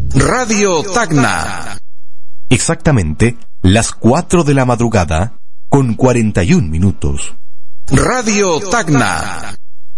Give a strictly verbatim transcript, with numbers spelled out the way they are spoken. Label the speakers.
Speaker 1: Radio Tacna.
Speaker 2: Exactamente las cuatro de la madrugada con cuarenta y un minutos.
Speaker 1: Radio Tacna.